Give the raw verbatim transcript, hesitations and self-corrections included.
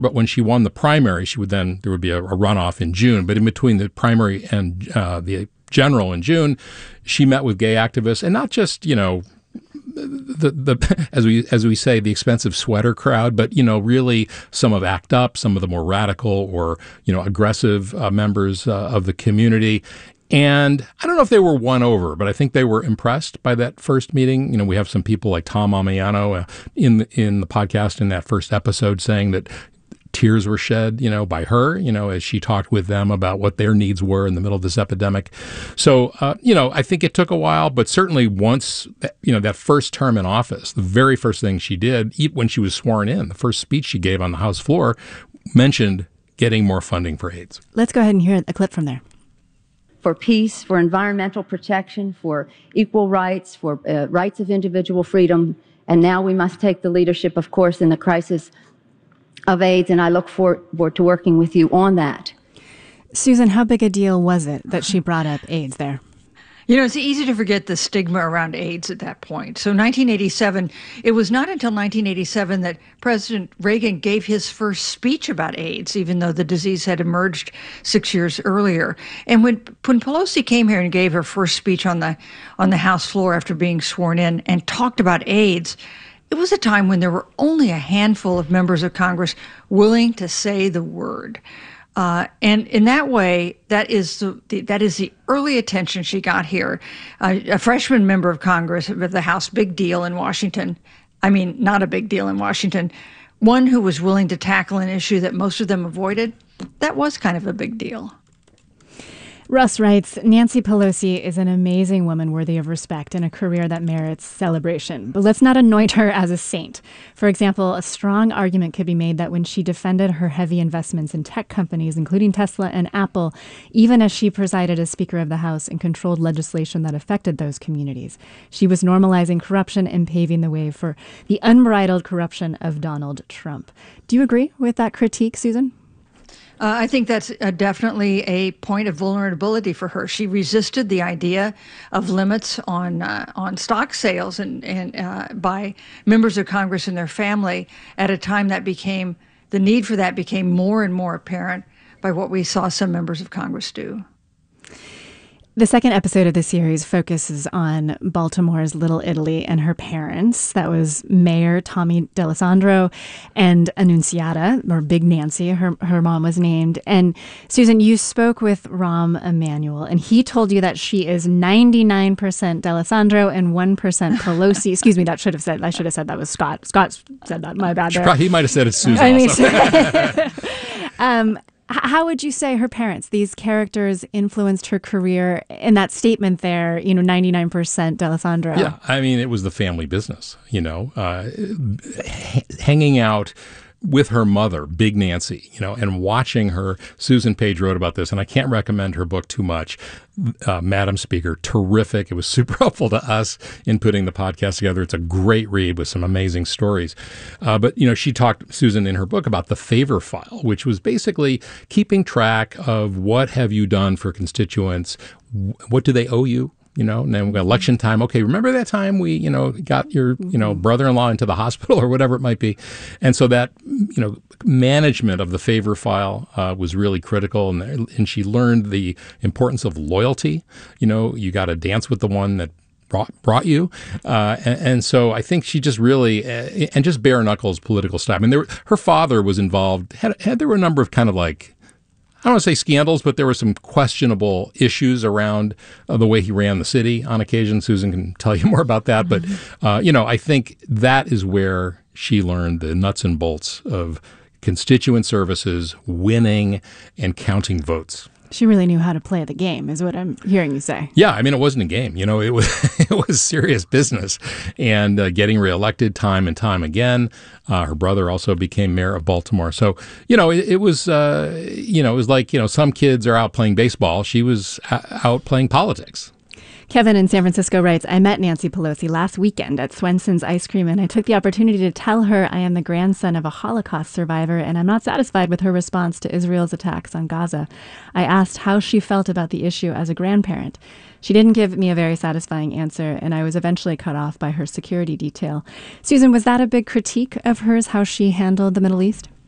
but when she won the primary, she would then, there would be a, a runoff in June. But in between the primary and uh, the general in June, she met with gay activists, and not just, you know, the the as we as we say, the expensive sweater crowd, but you know, really some of ACT UP, some of the more radical or you know aggressive uh, members uh, of the community. And I don't know if they were won over, but I think they were impressed by that first meeting. You know, we have some people like Tom Amiano uh, in the, in the podcast in that first episode saying that tears were shed, you know, by her, you know, as she talked with them about what their needs were in the middle of this epidemic. So, uh, you know, I think it took a while, but certainly once, you know, that first term in office, the very first thing she did when she was sworn in, the first speech she gave on the House floor mentioned getting more funding for AIDS. Let's go ahead and hear a clip from there. For peace, for environmental protection, for equal rights, for uh, rights of individual freedom. And now we must take the leadership, of course, in the crisis of AIDS, and I look forward to working with you on that. Susan, how big a deal was it that she brought up AIDS there? You know, it's easy to forget the stigma around AIDS at that point. So nineteen eighty-seven, it was not until nineteen eighty-seven that President Reagan gave his first speech about AIDS, even though the disease had emerged six years earlier. And when, when Pelosi came here and gave her first speech on the on the House floor after being sworn in and talked about AIDS, it was a time when there were only a handful of members of Congress willing to say the word. Uh, and in that way, that is the, the, that is the early attention she got here. Uh, a freshman member of Congress with the House, big deal in Washington. I mean, not a big deal in Washington. One who was willing to tackle an issue that most of them avoided. That was kind of a big deal. Russ writes, Nancy Pelosi is an amazing woman worthy of respect and a career that merits celebration. But let's not anoint her as a saint. For example, a strong argument could be made that when she defended her heavy investments in tech companies, including Tesla and Apple, even as she presided as Speaker of the House and controlled legislation that affected those communities, she was normalizing corruption and paving the way for the unbridled corruption of Donald Trump. Do you agree with that critique, Susan? Uh, I think that's uh, definitely a point of vulnerability for her. She resisted the idea of limits on uh, on stock sales and, and uh, by members of Congress and their family at a time that became, the need for that became more and more apparent by what we saw some members of Congress do. The second episode of the series focuses on Baltimore's Little Italy and her parents. That was Mayor Tommy D'Alessandro and Annunziata, or Big Nancy, her, her mom was named. And Susan, you spoke with Rahm Emanuel, and he told you that she is ninety-nine percent D'Alessandro and one percent Pelosi. Excuse me, that should have said, I should have said that was Scott. Scott said that, my bad there. He might have said it's Susan I mean, also. um, How would you say her parents, these characters, influenced her career? In that statement there, you know, ninety-nine percent D'Alessandro. Yeah, I mean, it was the family business, you know, uh, h- hanging out with her mother, Big Nancy, you know, and watching her. Susan Page wrote about this, and I can't recommend her book too much. Uh, Madam Speaker, terrific. It was super helpful to us in putting the podcast together. It's a great read with some amazing stories. Uh, but, you know, she talked, Susan, in her book about the favor file, which was basically keeping track of what have you done for constituents, what do they owe you? You know, and then we got election time. Okay, remember that time we, you know, got your, you know, brother-in-law into the hospital or whatever it might be. And so that, you know, management of the favor file uh, was really critical. And, and she learned the importance of loyalty. You know, you got to dance with the one that brought brought you. Uh, and, and so I think she just really, uh, and just bare knuckles political style. I mean, there, her father was involved, had, had there were a number of kind of like, I don't want to say scandals, but there were some questionable issues around uh, the way he ran the city on occasion. Susan can tell you more about that. But, uh, you know, I think that is where she learned the nuts and bolts of constituent services, winning, and counting votes. She really knew how to play the game, is what I'm hearing you say. Yeah, I mean, it wasn't a game. You know, it was it was serious business, and uh, getting reelected time and time again. Uh, her brother also became mayor of Baltimore. So, you know, it, it was, uh, you know, it was like, you know, some kids are out playing baseball. She was a- out playing politics. Kevin in San Francisco writes, I met Nancy Pelosi last weekend at Swenson's Ice Cream, and I took the opportunity to tell her I am the grandson of a Holocaust survivor, and I'm not satisfied with her response to Israel's attacks on Gaza. I asked how she felt about the issue as a grandparent. She didn't give me a very satisfying answer, and I was eventually cut off by her security detail. Susan, was that a big critique of hers, how she handled the Middle East?